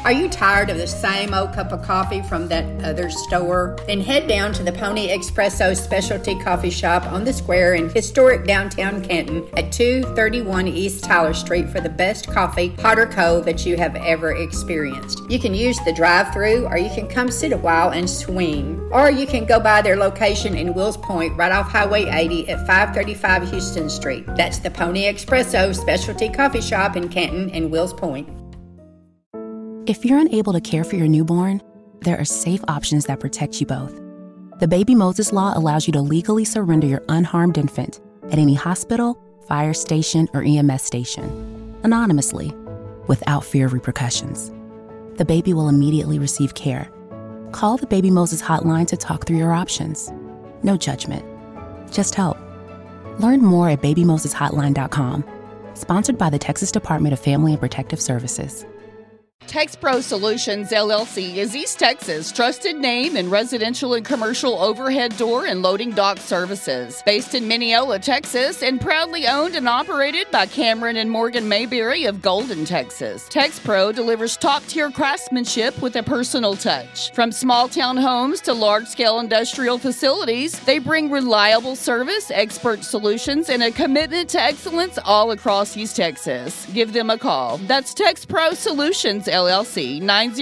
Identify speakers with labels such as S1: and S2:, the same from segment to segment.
S1: Are you tired of the same old cup of coffee from that other store? Then head down to the Pony Espresso Specialty Coffee Shop on the square in historic downtown Canton at 231 East Tyler Street for the best coffee, hot or cold, that you have ever experienced. You can use the drive-thru, or you can come sit a while and swing. Or you can go by their location in Wills Point right off Highway 80 at 535 Houston Street. That's the Pony Espresso Specialty Coffee Shop in Canton and Wills Point.
S2: If you're unable to care for your newborn, there are safe options that protect you both. The Baby Moses Law allows you to legally surrender your unharmed infant at any hospital, fire station, or EMS station, anonymously, without fear of repercussions. The baby will immediately receive care. Call the Baby Moses hotline to talk through your options. No judgment, just help. Learn more at babymoseshotline.com. Sponsored by the Texas Department of Family and Protective Services.
S3: TexPro Solutions, LLC is East Texas' trusted name in residential and commercial overhead door and loading dock services. Based in Mineola, Texas, and proudly owned and operated by Cameron and Morgan Mayberry of Golden, Texas. TexPro delivers top-tier craftsmanship with a personal touch. From small-town homes to large-scale industrial facilities, they bring reliable service, expert solutions, and a commitment to excellence all across East Texas. Give them a call. That's TexPro Solutions, LLC,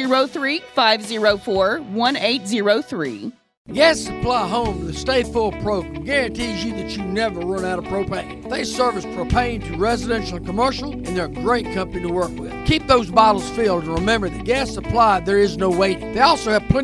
S3: 903-504-1803.
S4: Gas Supply Home, the Stay Full program, guarantees you that you never run out of propane. They service propane to residential and commercial, and they're a great company to work with. Keep those bottles filled, and remember that Gas Supply, there is no waiting. They also have plenty